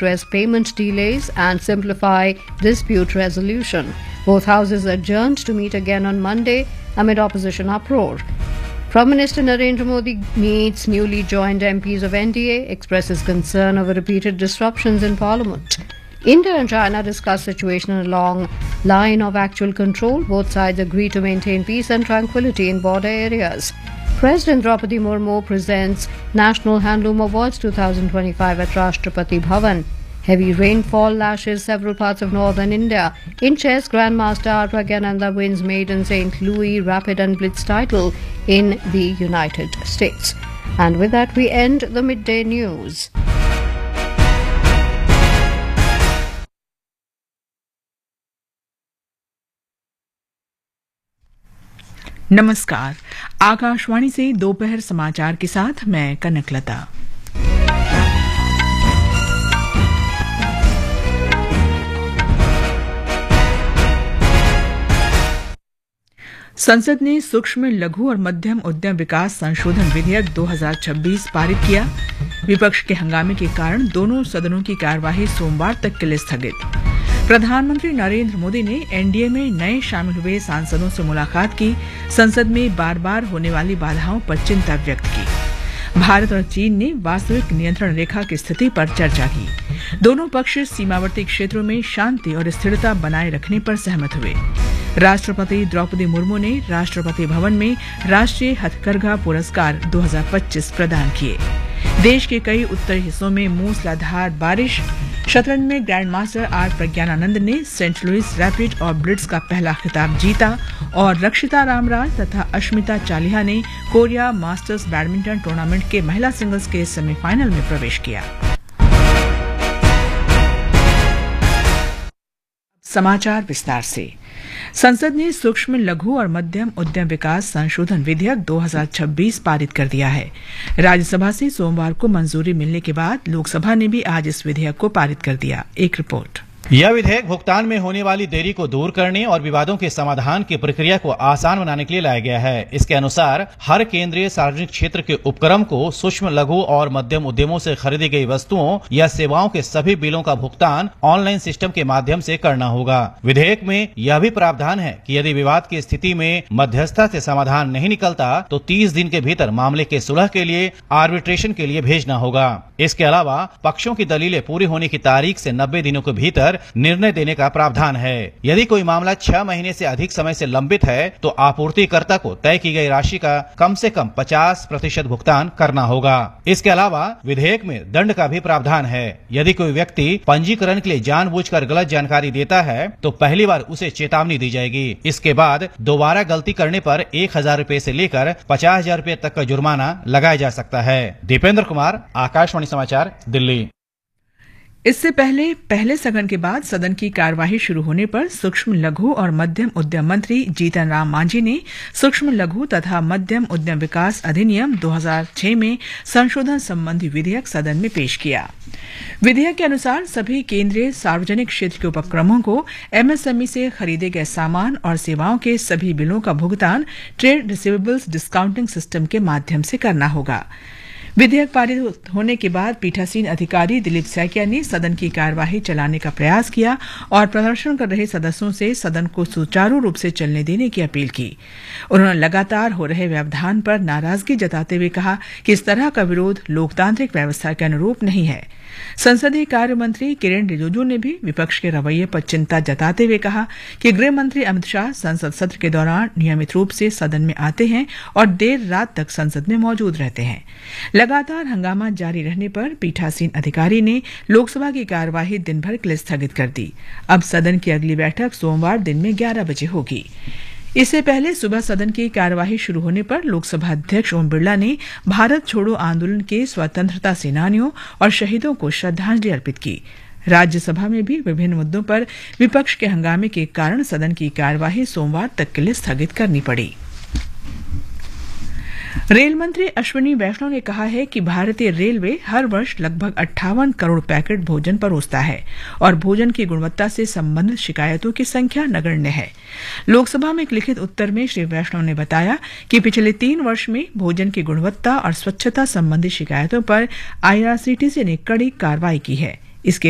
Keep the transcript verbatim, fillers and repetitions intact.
address payment delays and simplify dispute resolution. Both houses adjourned to meet again on Monday amid opposition uproar. Prime Minister Narendra Modi meets newly joined M Ps of N D A, expresses concern over repeated disruptions in Parliament. India and China discuss situation along line of actual control. Both sides agree to maintain peace and tranquility in border areas. President Draupadi Murmu presents National Handloom Awards twenty twenty-five at Rashtrapati Bhavan. Heavy rainfall lashes several parts of northern India. In chess, Grandmaster Pragyananda wins maiden Saint Louis Rapid and Blitz title in the United States. And with that, we end the midday news. नमस्कार, आकाशवाणी से दोपहर समाचार के साथ मैं कनकलता। संसद ने सूक्ष्म, लघु और मध्यम उद्यम विकास संशोधन विधेयक दो हज़ार छब्बीस पारित किया। विपक्ष के हंगामे के कारण दोनों सदनों की कार्यवाही सोमवार तक के लिए स्थगित। प्रधानमंत्री नरेंद्र मोदी ने एनडीए में नए शामिल हुए सांसदों से मुलाकात की। संसद में बार बार होने वाली बाधाओं पर चिंता व्यक्त की। भारत और चीन ने वास्तविक नियंत्रण रेखा की स्थिति पर चर्चा की। दोनों पक्ष सीमावर्ती क्षेत्रों में शांति और स्थिरता बनाए रखने पर सहमत हुए। राष्ट्रपति द्रौपदी मुर्मू ने राष्ट्रपति भवन में राष्ट्रीय हथकरघा पुरस्कार दो हज़ार पच्चीस प्रदान किए। देश के कई उत्तरी हिस्सों में मूसलाधार बारिश। शतरंज में ग्रैंडमास्टर आर प्रज्ञानानंद ने सेंट लुइस रैपिड और ब्लिट्ज का पहला खिताब जीता और रक्षिता रामराज तथा अश्मिता चालिहा ने कोरिया मास्टर्स बैडमिंटन टूर्नामेंट के महिला सिंगल्स के सेमीफाइनल में प्रवेश किया। समाचार विस्तार से। संसद ने सूक्ष्म, लघु और मध्यम उद्यम विकास संशोधन विधेयक दो हज़ार छब्बीस पारित कर दिया है। राज्यसभा से सोमवार को मंजूरी मिलने के बाद लोकसभा ने भी आज इस विधेयक को पारित कर दिया। एक रिपोर्ट। यह विधेयक भुगतान में होने वाली देरी को दूर करने और विवादों के समाधान की प्रक्रिया को आसान बनाने के लिए लाया गया है। इसके अनुसार हर केंद्रीय सार्वजनिक क्षेत्र के उपक्रम को सूक्ष्म, लघु और मध्यम उद्यमों से खरीदी गई वस्तुओं या सेवाओं के सभी बिलों का भुगतान ऑनलाइन सिस्टम के माध्यम से करना होगा। विधेयक में यह भी प्रावधान है कि यदि विवाद की स्थिति में मध्यस्थता से समाधान नहीं निकलता तो तीस दिन के भीतर मामले के सुलह के लिए आर्बिट्रेशन के लिए भेजना होगा। इसके अलावा पक्षों की दलीलें पूरी होने की तारीख से नब्बे दिनों के भीतर निर्णय देने का प्रावधान है। यदि कोई मामला छह महीने से अधिक समय से लंबित है तो आपूर्तिकर्ता को तय की गई राशि का कम से कम पचास प्रतिशत भुगतान करना होगा। इसके अलावा विधेयक में दंड का भी प्रावधान है। यदि कोई व्यक्ति पंजीकरण के लिए जानबूझकर गलत जानकारी देता है तो पहली बार उसे चेतावनी दी जाएगी। इसके बाद दोबारा गलती करने पर एक हजार रूपए से लेकर पचास हजार रूपए तक का जुर्माना लगाया जा सकता है। दीपेंद्र कुमार, आकाशवाणी समाचार, दिल्ली। इससे पहले पहले सदन के बाद सदन की कार्यवाही शुरू होने पर सूक्ष्म, लघु और मध्यम उद्यम मंत्री जीतन राम मांझी ने सूक्ष्म, लघु तथा मध्यम उद्यम विकास अधिनियम दो हज़ार छह में संशोधन संबंधी विधेयक सदन में पेश किया। विधेयक के अनुसार सभी केंद्रीय सार्वजनिक क्षेत्र के उपक्रमों को एमएसएमई से खरीदे गए सामान और सेवाओं के सभी बिलों का भुगतान ट्रेड रिसीवेबल्स डिस्काउंटिंग सिस्टम के माध्यम से करना होगा। विधेयक पारित होने के बाद पीठासीन अधिकारी दिलीप सैकिया ने सदन की कार्यवाही चलाने का प्रयास किया और प्रदर्शन कर रहे सदस्यों से सदन को सुचारू रूप से चलने देने की अपील की। उन्होंने लगातार हो रहे व्यवधान पर नाराजगी जताते हुए कहा कि इस तरह का विरोध लोकतांत्रिक व्यवस्था के अनुरूप नहीं है। संसदीय कार्य मंत्री किरेन रिजिजू ने भी विपक्ष के रवैये पर चिंता जताते हुए कहा कि गृह मंत्री अमित शाह संसद सत्र के दौरान नियमित रूप से सदन में आते हैं और देर रात तक संसद में मौजूद रहते हैं। लगातार हंगामा जारी रहने पर पीठासीन अधिकारी ने लोकसभा की कार्यवाही दिन भर के लिए स्थगित कर दी। अब सदन की अगली बैठक सोमवार दिन में ग्यारह बजे होगी। इससे पहले सुबह सदन की कार्यवाही शुरू होने पर लोकसभा अध्यक्ष ओम बिरला ने भारत छोड़ो आंदोलन के स्वतंत्रता सेनानियों और शहीदों को श्रद्धांजलि अर्पित की। राज्यसभा में भी विभिन्न मुद्दों पर विपक्ष के हंगामे के कारण सदन की कार्यवाही सोमवार तक के लिए स्थगित करनी पड़ी। रेल मंत्री अश्विनी वैष्णव ने कहा है कि भारतीय रेलवे हर वर्ष लगभग अट्ठावन करोड़ पैकेट भोजन परोसता है और भोजन की गुणवत्ता से संबंधित शिकायतों की संख्या नगण्य है। लोकसभा में एक लिखित उत्तर में श्री वैष्णव ने बताया कि पिछले तीन वर्ष में भोजन की गुणवत्ता और स्वच्छता संबंधी शिकायतों पर आईआरसीटीसी ने कड़ी कार्रवाई की है। इसके